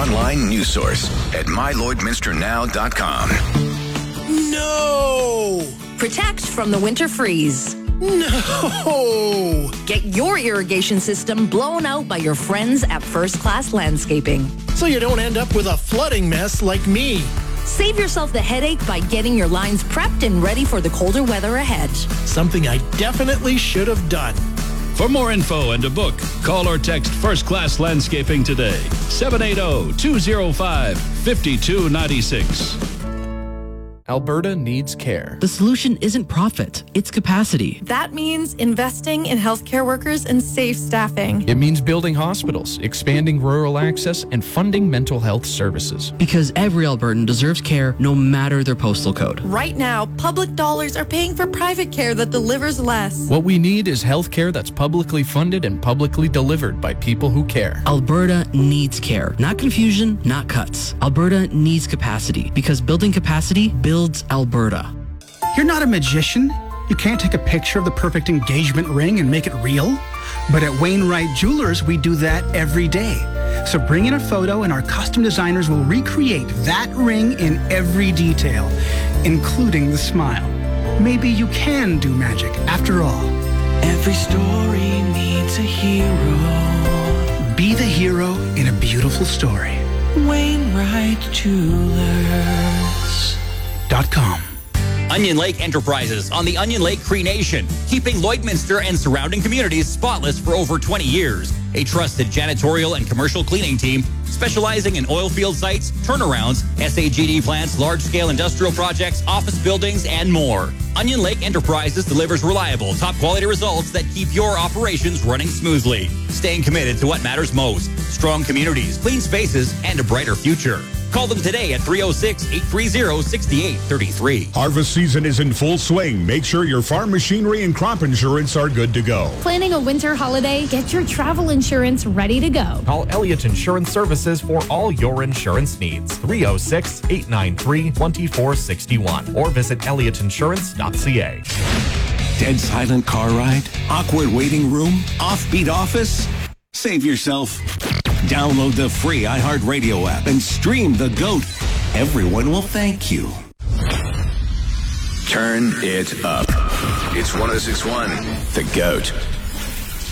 online news source at mylloydminsternow.com. No! Protect from the winter freeze. No! Get your irrigation system blown out by your friends at First Class Landscaping. So you don't end up with a flooding mess like me. Save yourself the headache by getting your lines prepped and ready for the colder weather ahead. Something I definitely should have done. For more info and to book, call or text First Class Landscaping today. 780-205-5296. Alberta needs care. The solution isn't profit, it's capacity. That means investing in healthcare workers and safe staffing. It means building hospitals, expanding rural access, and funding mental health services. Because every Albertan deserves care no matter their postal code. Right now, public dollars are paying for private care that delivers less. What we need is health care that's publicly funded and publicly delivered by people who care. Alberta needs care. Not confusion, not cuts. Alberta needs capacity. Because building capacity builds Alberta. You're not a magician. You can't take a picture of the perfect engagement ring and make it real. But at Wainwright Jewelers, we do that every day. So bring in a photo and our custom designers will recreate that ring in every detail, including the smile. Maybe you can do magic after all. Every story needs a hero. Be the hero in a beautiful story. Wainwright Jewelers. .com. Onion Lake Enterprises on the Onion Lake Cree Nation, keeping Lloydminster and surrounding communities spotless for over 20 years. A trusted janitorial and commercial cleaning team specializing in oil field sites, turnarounds, SAGD plants, large-scale industrial projects, office buildings, and more. Onion Lake Enterprises delivers reliable, top-quality results that keep your operations running smoothly. Staying committed to what matters most: strong communities, clean spaces, and a brighter future. Call them today at 306-830-6833. Harvest season is in full swing. Make sure your farm machinery and crop insurance are good to go. Planning a winter holiday? Get your travel insurance ready to go. Call Elliott Insurance Services for all your insurance needs. 306-893-2461 or visit elliotinsurance.ca. Dead silent car ride? Awkward waiting room? Offbeat office? Save yourself. Download the free iHeartRadio app and stream The GOAT. Everyone will thank you. Turn it up. It's 106.1 The GOAT.